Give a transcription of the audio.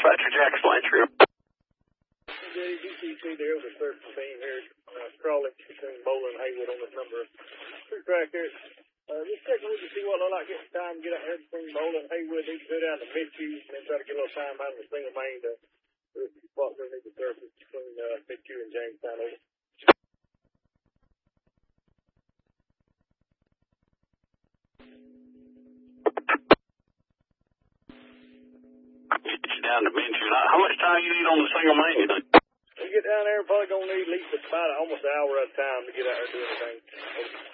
Dispatcher Jack Blanchard. DCC there with the search team here, crawling between Bowling and Haywood on this number 2 track here. Just checking with you to see what it look like getting time to get out here between Bowling and Haywood. Need to go down to Midview and then try to get a little time out of the single main to spot where we need to surface between Midview and Jamestown. Over. Get you down to Midview. How much time you need on the single main, you think? We get down there, probably gonna need at least about almost an hour at a time to get out there and do anything.